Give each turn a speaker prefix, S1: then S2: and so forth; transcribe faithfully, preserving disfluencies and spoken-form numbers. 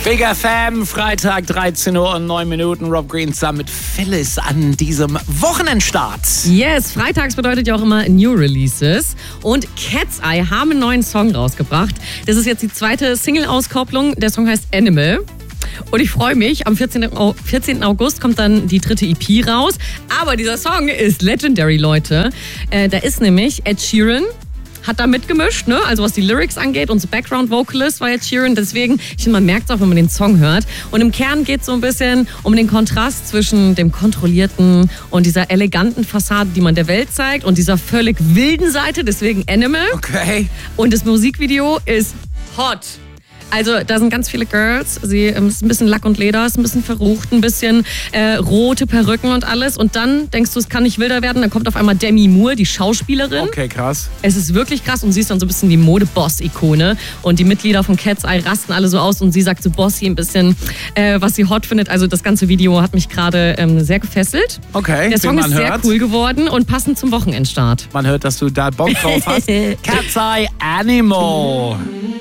S1: Big F M, Freitag, dreizehn Uhr und neun Minuten. Rob Green zusammen mit Phyllis an diesem Wochenendstart.
S2: Yes, freitags bedeutet ja auch immer New Releases. Und Cat's Eye haben einen neuen Song rausgebracht. Das ist jetzt die zweite Single-Auskopplung. Der Song heißt Animal. Und ich freue mich, am vierzehnten August kommt dann die dritte E P raus. Aber dieser Song ist legendary, Leute. Äh, da ist nämlich Ed Sheeran. Hat da mitgemischt, ne? Also was die Lyrics angeht. Unser Background-Vocalist war jetzt Sheeran. Deswegen, ich finde, man merkt es auch, wenn man den Song hört. Und im Kern geht es so ein bisschen um den Kontrast zwischen dem Kontrollierten und dieser eleganten Fassade, die man der Welt zeigt, und dieser völlig wilden Seite, deswegen Animal.
S1: Okay.
S2: Und das Musikvideo ist hot. Also da sind ganz viele Girls, sie ähm, ist ein bisschen Lack und Leder, ist ein bisschen verrucht, ein bisschen äh, rote Perücken und alles. Und dann denkst du, es kann nicht wilder werden. Dann kommt auf einmal Demi Moore, die Schauspielerin.
S1: Okay, krass.
S2: Es ist wirklich krass und sie ist dann so ein bisschen die Mode-Boss-Ikone. Und die Mitglieder von Cat's Eye rasten alle so aus und sie sagt zu Bossy ein bisschen, äh, was sie hot findet. Also das ganze Video hat mich gerade ähm, sehr gefesselt.
S1: Okay,
S2: der Song
S1: man
S2: ist sehr
S1: hört.
S2: cool geworden und passend zum Wochenendstart.
S1: Man hört, dass du da Bock drauf hast. Cat's Eye Animal.